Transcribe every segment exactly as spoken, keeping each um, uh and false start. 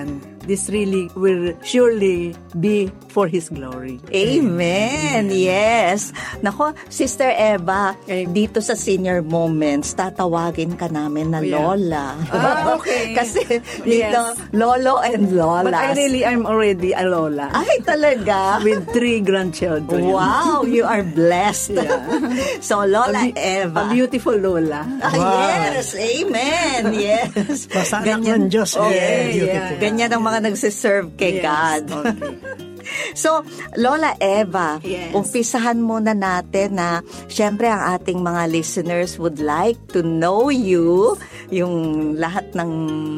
and this really will surely be for His glory. Amen. Yes. Nako, Sister Eva, Okay. dito sa Senior Moments, tatawagin ka namin na Oh, yeah. Lola. Ah, okay. Kasi dito, Yes. Lolo and Lola. But I really, I'm already a Lola. Ay, talaga? With three grandchildren. Wow, you are blessed. Yeah. So, Lola A be- Eva. A beautiful Lola. Ah, Wow. yes, amen, yes. Basta anak ng Diyos. Okay, eh, beautiful. yeah. Ganyan ang mga nagsiserve kay Yes, God. okay. So, Lola Eva, Yes. umpisahan muna natin na syempre ang ating mga listeners would like to know you, yung lahat ng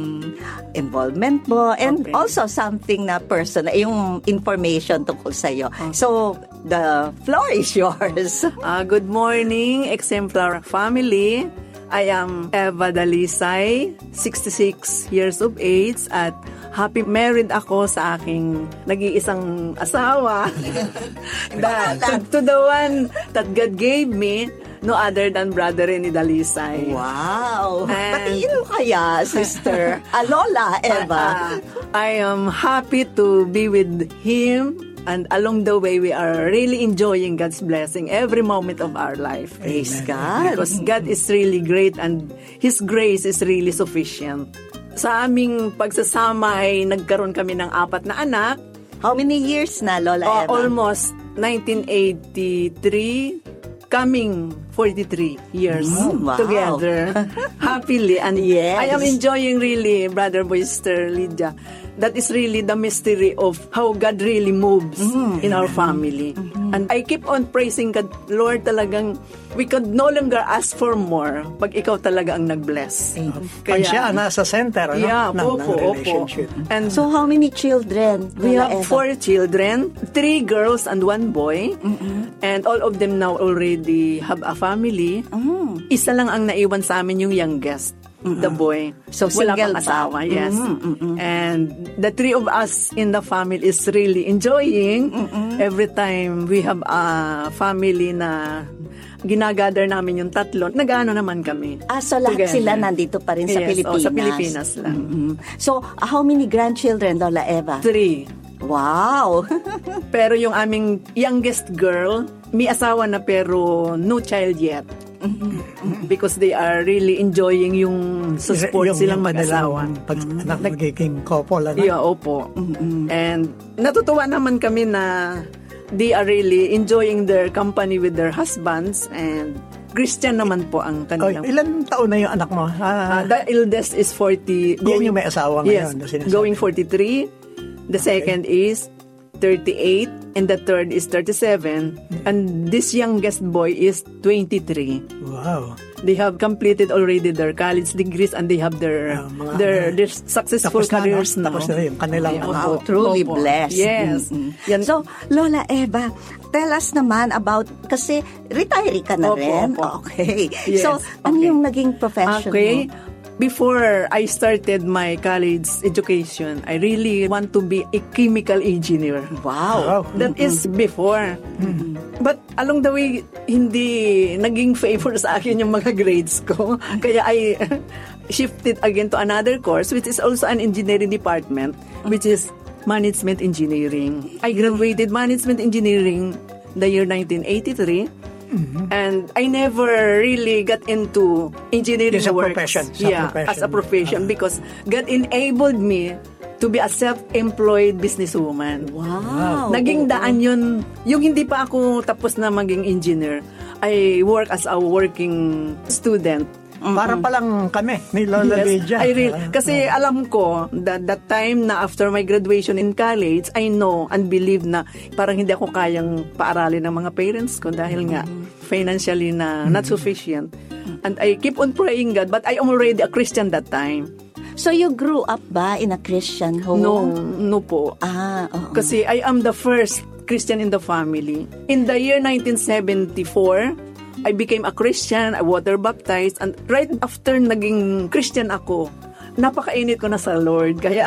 involvement mo, and Okay. also something na personal, yung information tungkol sa'yo. So, the floor is yours. Uh, good morning, Exemplar family. I am Eva Dalisay, sixty-six years of age, at happy married ako sa aking nag-iisang asawa. that, to, to the one that God gave me, no other than Brother Rene Dalisay. Wow! And- Patiin mo kaya, sister? Ah, Lola Eva. Uh, I am happy to be with him, and along the way, we are really enjoying God's blessing every moment of our life. Praise God. Because God is really great and His grace is really sufficient. Sa aming pagsasama ay nagkaroon kami ng apat na anak. How many years na, Lola Uh, Eva? almost nineteen eighty-three, coming forty-three years Mm, wow. together. Happily. And Yes. I am enjoying really, Brother Boyster, Lydia. That is really the mystery of how God really moves Mm. in our family. Mm-hmm. And I keep on praising God, Lord, talagang we could no longer ask for more pag ikaw talaga ang nag-bless. Pag siya nasa center, ano? Yeah, ng, opo, ng opo. relationship. And So, how many children, we Lola have Eva? four children, three girls and one boy. And all of them now already have a family. Mm. Isa lang ang naiwan sa amin, yung youngest, the boy. So, wala single pang pa. asawa, yes. And the three of us in the family is really enjoying every time we have a family na ginagather namin yung tatlo. Nag-ano naman kami. Ah, so lahat together. sila nandito pa rin sa Yes, Pilipinas? oh, sa Pilipinas lang. Mm-mm. So, uh, how many grandchildren, Lola Eva? Three. Wow! Pero yung aming youngest girl, may asawa na pero no child yet. Because they are really enjoying yung sa sports silang mag-asawa. Pag anak magiging couple, ano? Yeah, opo. And natutuwa naman kami na they are really enjoying their company with their husbands, and Christian naman po ang Oy, kanilang. ilan taon na yung anak mo? Uh, Ah, the eldest is forty. Yan yung may asawa Yes, ngayon, na sinasabi. going forty-three. The second is thirty-eight, and the third is thirty-seven. And this youngest boy is twenty-three. wow. They have completed already their college degrees, and they have their Ah, mga- their, their successful Tapos na, no? careers now. Tapos na yung kanilang Yeah, mga- Wow, opo, truly opo. blessed. Yes. Mm-mm. Yan. So, Lola Eva, tell us naman about, kasi retiree ka na Opo, rin. opo. Okay. Yes, So, ano okay. yung naging profession Okay. mo? Before I started my college education, I really want to be a chemical engineer. Wow. Wow. That is before. But along the way, hindi naging favor sa akin yung mga grades ko. Kaya I shifted again to another course, which is also an engineering department, which is management engineering. I graduated management engineering the year nineteen eighty-three. And I never really got into engineering Yes, a works. profession, sa yeah, profession. as a profession, because God enabled me to be a self-employed businesswoman. Wow. Naging daan yun. Yung hindi pa ako tapos na maging engineer, I work as a working student. Para pa lang kami ni Lola Yes, Lydia. I really, kasi alam ko that that time na after my graduation in college, I know and believe na parang hindi ako kayang paaralin ng mga parents ko dahil nga financially na not sufficient. And I keep on praying God, but I am already a Christian that time. So, you grew up ba in a Christian home? No, no po. Ah, oo. Kasi I am the first Christian in the family. In the year nineteen seventy-four, I became a Christian, I water baptized, and right after naging Christian ako, napakainit ko na sa Lord. Kaya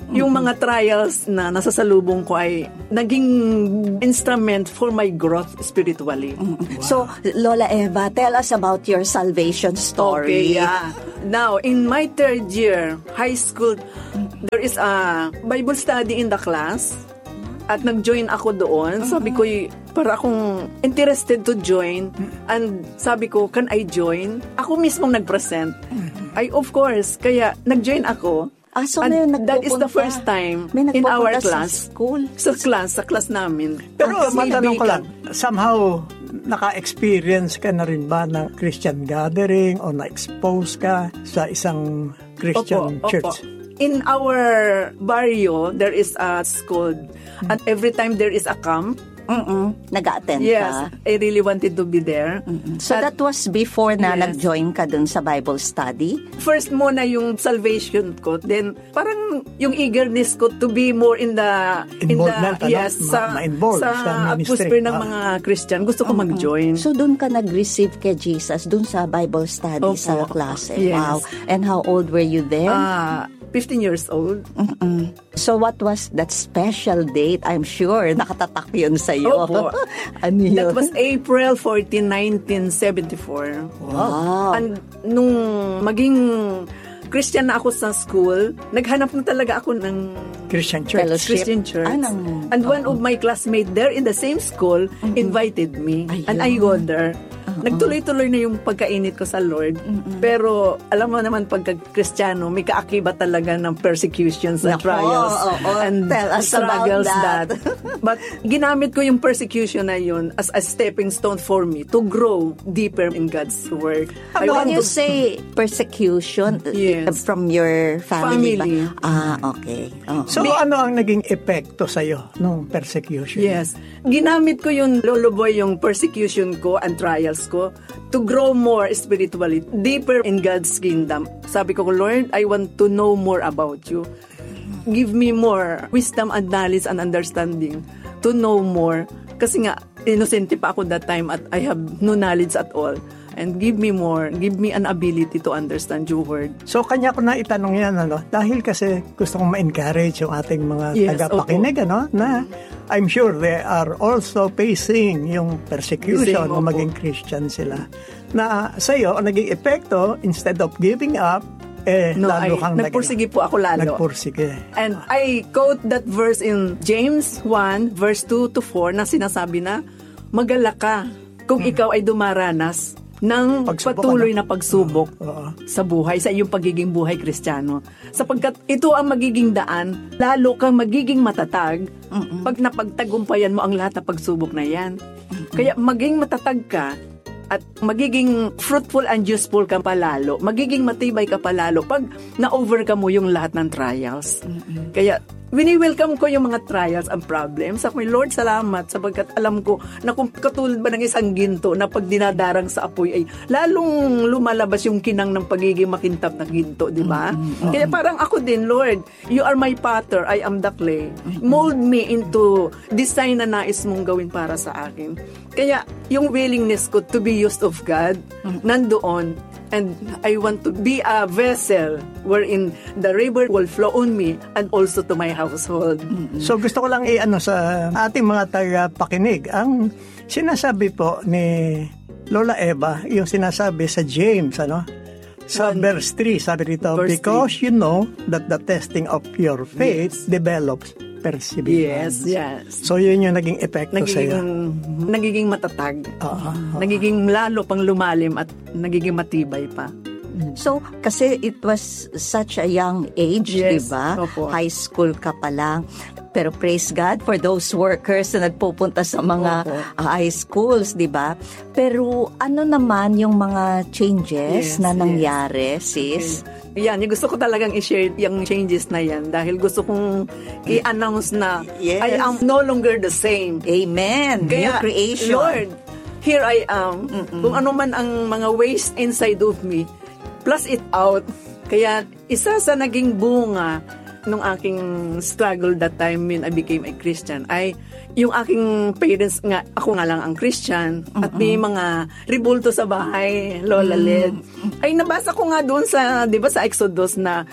yung mga trials na nasasalubong ko ay naging instrument for my growth spiritually. So, Lola Eva, tell us about your salvation story. Okay, yeah. Now, in my third year, high school, there is a Bible study in the class. At nag-join ako doon. Sabi ko, para akong interested to join. And sabi ko, can I join? Ako mismong nag-present. Ay, of course. Kaya, nag-join ako. Ah, so and may that is the nagpupunta. first time May in our nagpupunta class. Sa school. Sa class, sa class namin. Pero At matanong ko kaibigan. lang, somehow, naka-experience ka na rin ba ng Christian gathering o na-expose ka sa isang Christian Opo, church? opo. In our barrio, there is a school. And every time there is a camp, Mm-mm. Nag-attend yes, ka. I really wanted to be there. So At that was before na Yes. nag-join ka dun sa Bible study? first muna yung salvation ko, then parang yung eagerness ko to be more in the in the Involvement, ano? yes Ma- sa ma-involve sa, sa ministry. atmosphere ng Ah. mga Christian. Gusto ko mag-join. So dun ka nag-receive kay Jesus, dun sa Bible study Opo. sa klase. Yes. Wow. And how old were you then? Ah, fifteen years old. Mm-mm. So what was that special date? I'm sure nakatatak yun sa iyo. Opo. Ano yun? That was April fourteenth, nineteen seventy-four. Wow. And nung maging Christian na ako sa school, naghanap na talaga ako ng Christian church. Fellowship. Christian church. Ah, ng- And one of my classmates there in the same school invited me. Ayun. And I go there. Nagtuloy-tuloy na yung pagkainit ko sa Lord. Pero alam mo naman, pagka Kristiyano, may kaakibat talaga ng persecutions and Nako, trials. oo. And Tell us about struggles that. But ginamit ko yung persecution na yun as a stepping stone for me to grow deeper in God's Word. I When want you to say persecution Yes. uh, from your family, Family. ba? Ah, okay. Oh. So ano ang naging epekto sa'yo nung persecution? Yes. Ginamit ko yung luluboy yung persecution ko and trials ko to grow more spiritually, deeper in God's kingdom. Sabi ko, Lord, I want to know more about you. Give me more wisdom and knowledge and understanding to know more. Kasi nga, innocent pa ako that time at I have no knowledge at all. And give me more, give me an ability to understand your word. So kanya ko na itanong yan, ano, dahil kasi gusto kong ma-encourage yung ating mga Yes, tagapakinig, ano, na I'm sure they are also facing yung persecution Same, kung opo. maging Christian sila. Na sa'yo, ang naging epekto, instead of giving up, eh, No, lalo I, kang nagpursige po ako lalo. Nagpursige. And I quote that verse in James one, verse two to four, na sinasabi na, magalak ka kung ikaw ay dumaranas ng Pagsubok, patuloy ano? na pagsubok Oo. sa buhay, sa iyong pagiging buhay Kristiyano. Sapagkat ito ang magiging daan, lalo kang magiging matatag pag napagtagumpayan mo ang lahat ng pagsubok na yan. Kaya maging matatag ka at magiging fruitful and useful ka palalo, magiging matibay ka palalo pag na-overcome mo yung lahat ng trials. Kaya wini-welcome ko yung mga trials and problems. Ako, Lord, salamat sapagkat alam ko na kung katulad ba ng isang ginto na pag dinadarang sa apoy ay lalong lumalabas yung kinang ng pagiging makintab na ginto, di ba? Kaya parang ako din, Lord, you are my potter, I am the clay. Mold me into design na nais mong gawin para sa akin. Kaya yung willingness ko to be used of God, nandoon. And I want to be a vessel wherein the river will flow on me and also to my household. So gusto ko lang i-ano sa ating mga tagapakinig, ang sinasabi po ni Lola Eva, yung sinasabi sa James, ano? Sa One. verse three, sabi rito, Verse because you know that the testing of your faith develops perseverance. Yes, yes. So yun yung naging epekto sa iyo. Nagiging, nagiging matatag. Oo, oo. Nagiging lalo pang lumalim at nagiging matibay pa. So, kasi it was such a young age, di Yes, ba? opo. High school ka pa lang. Pero praise God for those workers na nagpupunta sa mga Opo. uh, high schools, di ba? Pero ano naman yung mga changes Yes, na yes. nangyari, sis? Yan, yung gusto ko talagang i-share yung changes na yan dahil gusto kong i-announce na Yes. I am no longer the same. Amen. New Kaya, creation. Lord, here I am. Kung ano man ang mga waste inside of me, plus it out. Kaya isa sa naging bunga nung aking struggle that time when I became a Christian ay yung aking parents nga, ako nga lang ang Christian at may mga ribulto sa bahay, Lola Led. Ay nabasa ko nga doon sa, di ba sa Exodus na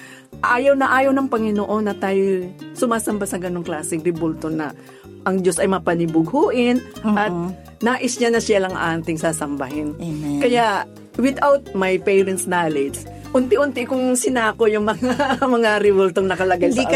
ayaw na ayaw ng Panginoon na tayo sumasamba sa ganong klaseng rebulto na ang Diyos ay mapanibughuin uh-huh. at nais niya na siya lang ating sasambahin. Amen. Kaya without my parents' knowledge, unti-unti kong sinako yung mga mga rebultong nakalagay Hindi sa